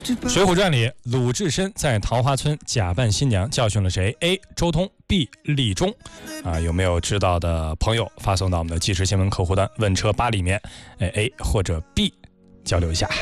水浒传里，鲁智深在桃花村假扮新娘，教训了谁 ？A. 周通 B. 李忠。有没有知道的朋友发送到我们的即时新闻客户端问车8里面，A 或者 B 交流一下。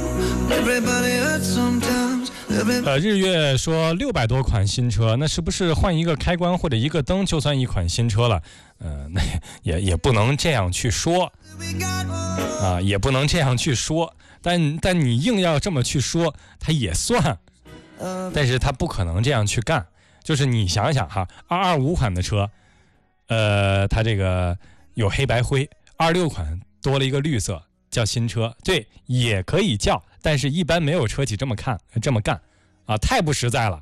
日月说600多款新车，那是不是换一个开关或者一个灯就算一款新车了？那也不能这样去说啊，也不能这样去说。但你硬要这么去说，它也算，但是它不可能这样去干。就是你想想哈，225款的车，它这个有黑白灰，26款多了一个绿色，叫新车，对，也可以叫，但是一般没有车企这么干啊，太不实在了。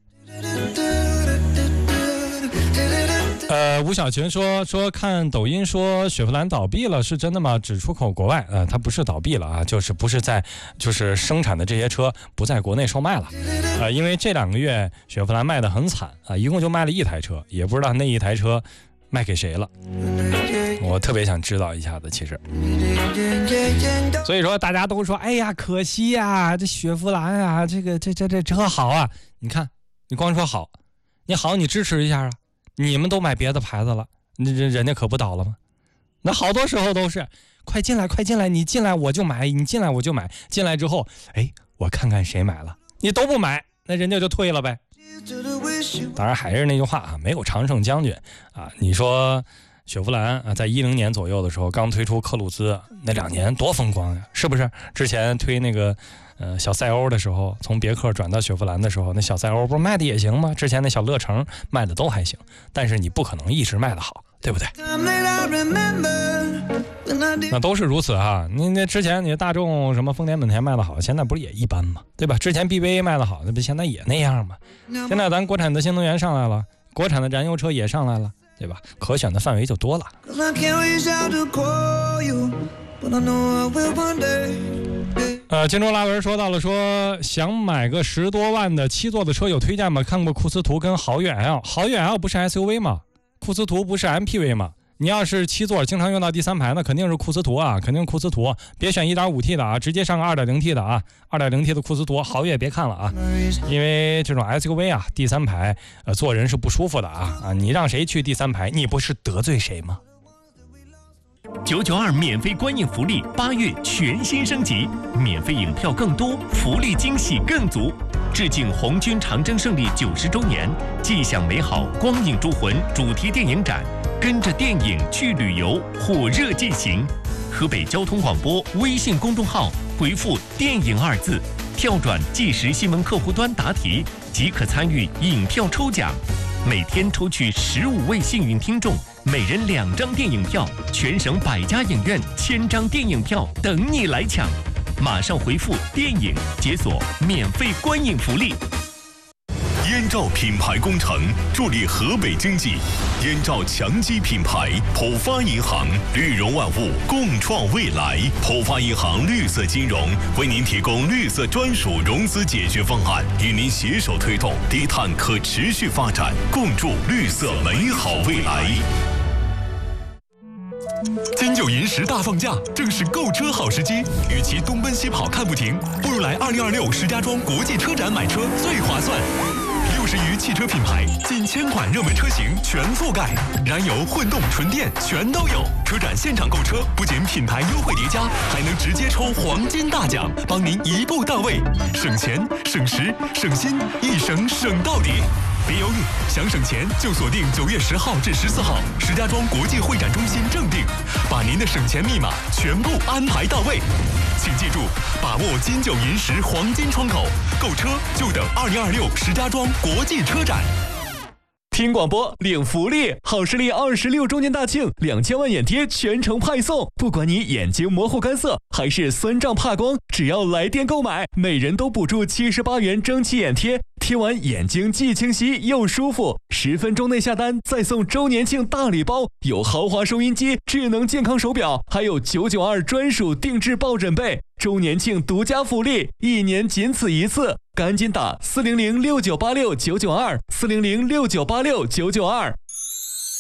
吴小群说看抖音说雪佛兰倒闭了，是真的吗？只出口国外，它不是倒闭了啊，就是不是在就是生产的这些车不在国内售卖了，因为这2个月雪佛兰卖得很惨啊，一共就卖了1台车，也不知道那1台车卖给谁了，我特别想知道一下子，其实。所以说大家都说，哎呀，可惜呀，这雪佛兰啊，这车好啊，你看，你光说好，你好，你支持一下啊。你们都买别的牌子了，人家可不倒了吗？那好多时候都是快进来，你进来我就买，你进来我就买，进来之后，我看看谁买了，你都不买，那人家就退了呗。当然还是那句话啊，没有常胜将军啊。你说雪佛兰啊，在10年左右的时候刚推出克鲁兹，那2年多风光呀，是不是？之前推那个小赛欧的时候，从别克转到雪佛兰的时候，那小赛欧不是卖的也行吗？之前那小乐城卖的都还行，但是你不可能一直卖的好，对不对？那都是如此啊。那之前你大众什么丰田本田卖的好，现在不是也一般吗？对吧？之前 BBA 卖的好，那不现在也那样吗？现在咱国产的新能源上来了，国产的燃油车也上来了，对吧？可选的范围就多了。金州拉文说到了，说想买个10多万的7座的车有推荐吗？看过库斯图跟豪越 L， 豪越 L 不是 SUV 吗？库斯图不是 MPV 吗？你要是7座经常用到第3排，那肯定是库斯图啊，肯定库斯图，别选 1.5T 的啊，直接上个 2.0T 的啊， 2.0T 的库斯图，豪越别看了啊，因为这种 SUV 啊，第3排坐人是不舒服的啊，你让谁去第3排，你不是得罪谁吗 ？992免费观影福利8月全新升级，免费影票更多，福利惊喜更足。致敬红军长征胜利90周年，既享美好光影诸魂主题电影展，跟着电影去旅游，火热进行。河北交通广播微信公众号回复“电影”2字，跳转即时新闻客户端答题，即可参与影票抽奖。每天抽取15位幸运听众，每人2张电影票，全省100家影院1000张电影票等你来抢。马上回复“电影”解锁免费观影福利。 燕赵品牌工程助力河北经济，燕赵强基品牌，浦发银行，绿融万物，共创未来。浦发银行绿色金融为您提供绿色专属融资解决方案，与您携手推动低碳可持续发展，共筑绿色美好未来。金九银10大放假，正是购车好时机。与其东奔西跑看不停，不如来2026石家庄国际车展买车最划算。60余汽车品牌，近1000款热门车型全覆盖，燃油、混动、纯电全都有。车展现场购车，不仅品牌优惠叠加，还能直接抽黄金大奖，帮您一步到位，省钱、省时、省心，一省省到底。别犹豫，想省钱就锁定9月10号至14号石家庄国际会展中心正定，把您的省钱密码全部安排到位。请记住，把握金九银10黄金窗口，购车就等2026石家庄国际车展。 听广播领福利，好视力26周年大庆，2000万眼贴全程派送。不管你眼睛模糊干涩还是酸胀怕光，只要来电购买，每人都补助78元蒸汽眼贴，贴完眼睛既清晰又舒服。10分钟内下单再送周年庆大礼包，有豪华收音机、智能健康手表，还有992专属定制抱枕被。周年庆独家福利，1年仅此一次，赶紧打4006986 992 4006986 992。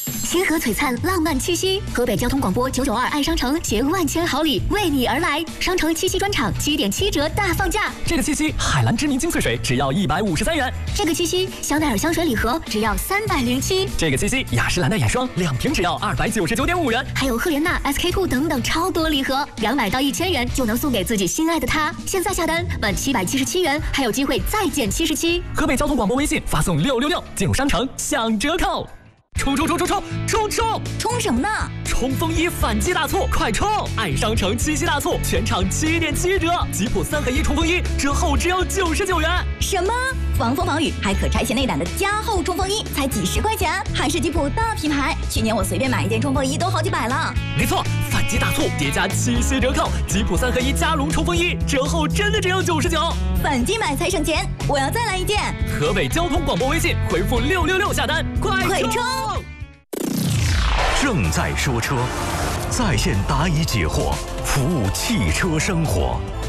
星河璀璨，浪漫气息。河北交通广播992爱商城携万千好礼为你而来，商城七夕专场7.7折大放价。 这个七夕，海蓝知名精粹水只要153元。 这个七夕，香奈儿香水礼盒只要307。 这个七夕，雅诗兰黛眼霜2瓶只要299.5元。 还有赫莲娜、SK-2等等超多礼盒，200到1000元就能送给自己心爱的他。现在下单满777元，还有机会再减77。 河北交通广播微信发送666，进入商城享折扣。冲！ 冲什么呢？ 冲锋衣反击大促，快冲！爱商城七夕大促，全场7.7折，吉普3合1冲锋衣折后只要99元。 什么？防风防雨还可拆卸内胆的加厚冲锋衣才几10块钱，还是吉普大品牌。去年我随便买一件冲锋衣都好几百了。 没错，反击大促叠加七夕折扣，吉普3合1加绒冲锋衣折后真的只要99。 反击买才省钱，我要再来一件。 河北交通广播微信回复666下单，快冲！ 正在说车，在线答疑解惑，服务汽车生活。